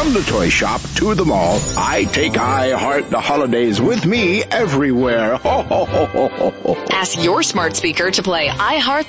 From the toy shop to the mall, I take iHeart the holidays with me everywhere. Ho, ho, ho, ho, ho, ho. Ask your smart speaker to play iHeart